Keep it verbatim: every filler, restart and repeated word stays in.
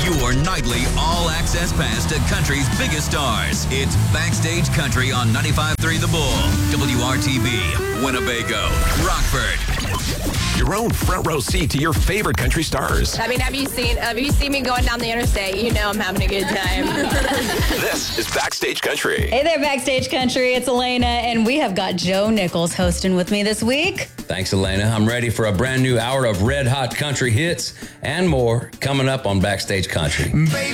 Your nightly all-access pass to country's biggest stars. It's Backstage Country on ninety-five point three The Bull, W R T V, Winnebago, Rockford. Your own front row seat to your favorite country stars. I mean, have you seen have you seen me going down the interstate? You know I'm having a good time. This is Backstage Country. Hey there, Backstage Country. It's Elena, and we have got Joe Nichols hosting with me this week. Thanks, Elena. I'm ready for a brand new hour of red hot country hits and more coming up on Backstage Country.